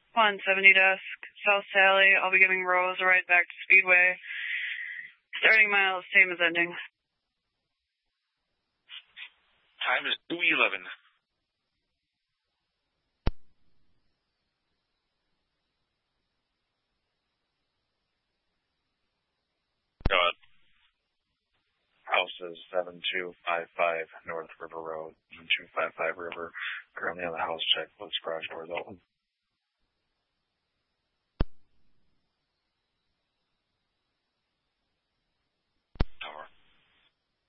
170 desk, South Sally. I'll be giving Rose a ride back to Speedway. Starting mile, same as ending. Time is 2:11. God. House is 7255 North River Road, 7255 River. Currently on the house check. Let's garage doors open.